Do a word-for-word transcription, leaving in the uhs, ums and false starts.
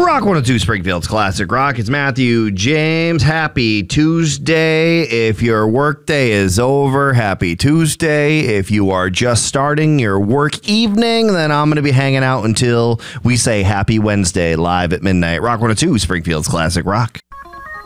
Rock one oh two Springfield's Classic Rock. It's Matthew James. Happy Tuesday. If your workday is over, happy Tuesday. If you are just starting your work evening, then I'm going to be hanging out until we say happy Wednesday live at midnight. Rock one oh two Springfield's Classic Rock.